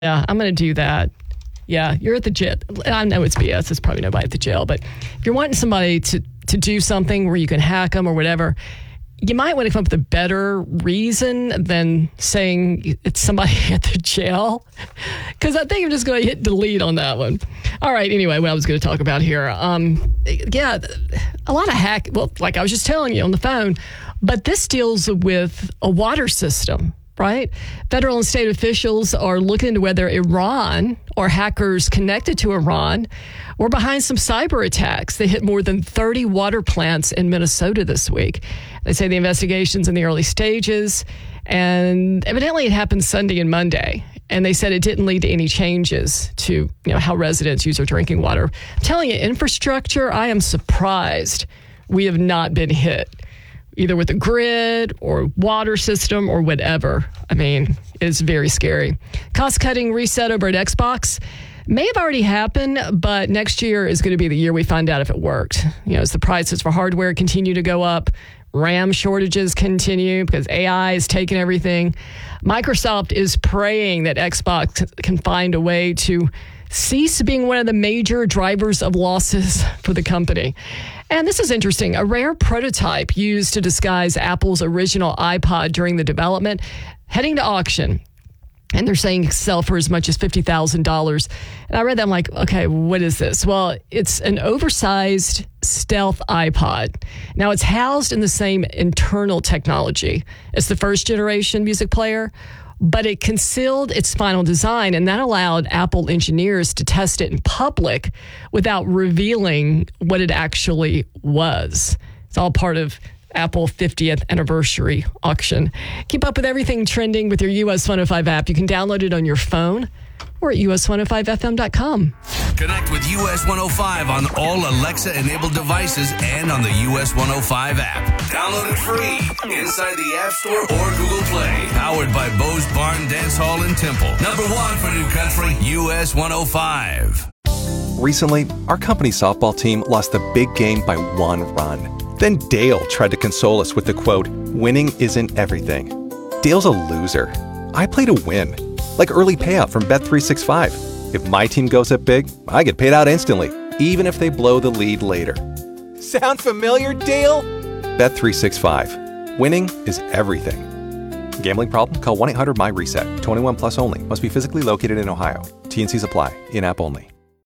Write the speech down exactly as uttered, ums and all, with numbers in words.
Yeah, I'm going to do that. Yeah, you're at the jail. I know it's B S. There's probably nobody at the jail. But if you're wanting somebody to, to do something where you can hack them or whatever, you might want to come up with a better reason than saying it's somebody at the jail. Because I think I'm just going to hit delete on that one. All right, anyway, what I was going to talk about here. Um, yeah, a lot of hack. Well, like I was just telling you on the phone. But this deals with a water system. Right? Federal and state officials are looking into whether Iran or hackers connected to Iran were behind some cyber attacks. They hit more than thirty water plants in Minnesota this week. They say the investigation's in the early stages, and evidently it happened Sunday and Monday. And they said it didn't lead to any changes to, you know, how residents use their drinking water. I'm telling you, infrastructure, I am surprised we have not been hit, either with a grid or water system or whatever. I mean, it's very scary. Cost-cutting reset over at Xbox may have already happened, but next year is going to be the year we find out if it worked. You know, as the prices for hardware continue to go up, RAM shortages continue because A I is taking everything. Microsoft is praying that Xbox can find a way to cease being one of the major drivers of losses for the company. And this is interesting. A rare prototype used to disguise Apple's original iPod during the development, heading to auction. And they're saying sell for as much as fifty thousand dollars. And I read that, I'm like, okay, what is this? Well, it's an oversized stealth iPod. Now, it's housed in the same internal technology as the first generation music player, but it concealed its final design, and that allowed Apple engineers to test it in public without revealing what it actually was. It's all part of Apple fiftieth anniversary auction. Keep up with everything trending with your U S one oh five app. You can download it on your phone or at U S one oh five F M dot com. Connect with U S one oh five on all Alexa-enabled devices and on the U S one oh five app. Download it free inside the App Store or Google Play. Powered by Bose Barn Dance Hall in Temple. Number one for New Country, U S one oh five. Recently, our company softball team lost the big game by one run. Then Dale tried to console us with the quote, "Winning isn't everything." Dale's a loser. I play to win. Like early payout from Bet three sixty-five. If my team goes up big, I get paid out instantly, even if they blow the lead later. Sound familiar, Dale? Bet three sixty-five. Winning is everything. Gambling problem? Call one eight hundred M Y RESET. twenty-one plus only. Must be physically located in Ohio. T and Cs apply. In-app only.